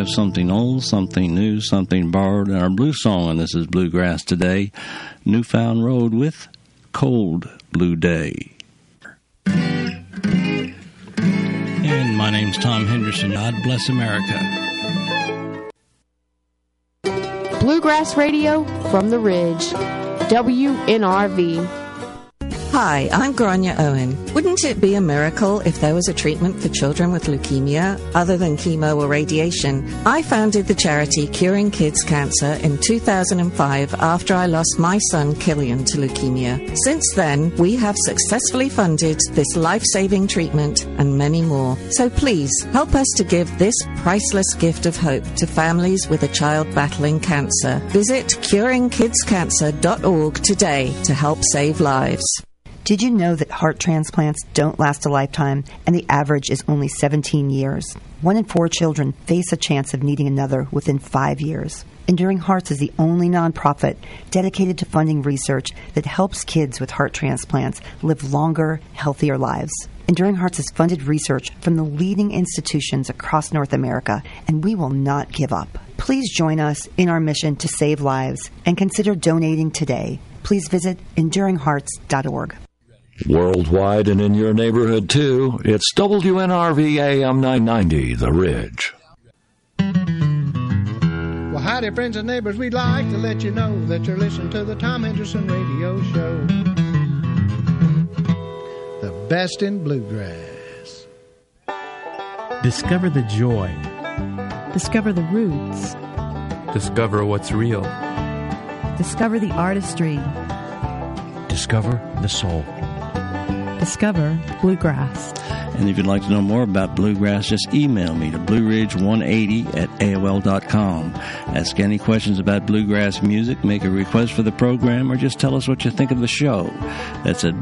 have something old, something new, something borrowed, and our blues song, and this is Bluegrass Today, Newfound Road with Cold Blue Day. And my name's Tom Henderson. God bless America. Bluegrass Radio from the Ridge, WNRV. Hi, I'm Grania Owen. Wouldn't it be a miracle if there was a treatment for children with leukemia other than chemo or radiation? I founded the charity Curing Kids Cancer in 2005 after I lost my son Killian to leukemia. Since then, we have successfully funded this life-saving treatment and many more. So please, help us to give this priceless gift of hope to families with a child battling cancer. Visit curingkidscancer.org today to help save lives. Did you know that heart transplants don't last a lifetime and the average is only 17 years? 1 in 4 children face a chance of needing another within 5 years. Enduring Hearts is the only nonprofit dedicated to funding research that helps kids with heart transplants live longer, healthier lives. Enduring Hearts has funded research from the leading institutions across North America, and we will not give up. Please join us in our mission to save lives and consider donating today. Please visit enduringhearts.org. Worldwide and in your neighborhood, too, it's WNRV AM 990, The Ridge. Well, howdy, friends and neighbors. We'd like to let you know that you're listening to the Tom Henderson Radio Show. The best in bluegrass. Discover the joy. Discover the roots. Discover what's real. Discover the artistry. Discover the soul. Discover bluegrass. And if you'd like to know more about bluegrass, just email me to blueridge180@aol.com. Ask any questions about bluegrass music, make a request for the program, or just tell us what you think of the show. That's at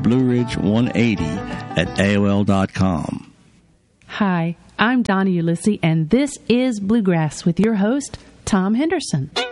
blueridge180@aol.com. Hi, I'm Donna Ulysses, and this is Bluegrass with your host, Tom Henderson.